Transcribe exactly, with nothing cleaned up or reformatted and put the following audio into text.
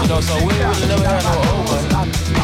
though, so we ain't really never had no old one.